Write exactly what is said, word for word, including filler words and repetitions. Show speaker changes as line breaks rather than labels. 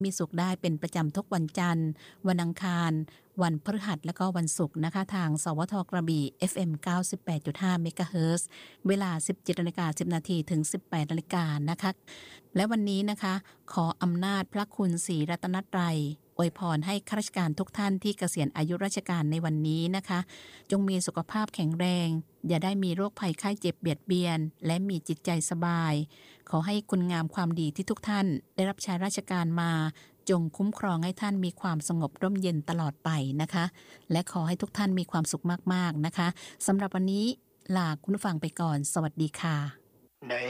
มีสุขได้เป็นประจำทุกวันจันทร์วันอังคารวันพฤหัสและก็วันศุกร์นะคะทางสวทกระบี่ เอฟ เอ็ม เก้าสิบแปดจุดห้า เมกะเฮิรตซ์เวลา สิบเจ็ดนาฬิกาสิบ นาทีถึง สิบแปดนาฬิกานะคะและวันนี้นะคะขออำนาจพระคุณศรีรัตนตรัยอวยพรให้ข้าราชการทุกท่านที่เกษียณอายุราชการในวันนี้นะคะจงมีสุขภาพแข็งแรงอย่าได้มีโรคภัยไข้เจ็บเบียดเบียนและมีจิตใจสบายขอให้คุณงามความดีที่ทุกท่านได้รับใช้ราชการมาจงคุ้มครองให้ท่านมีความสงบร่มเย็นตลอดไปนะคะและขอให้ทุกท่านมีความสุขมากๆนะคะสำหรับวันนี้ลาคุณผู้ฟังไปก่อนสวัสดีค่ะ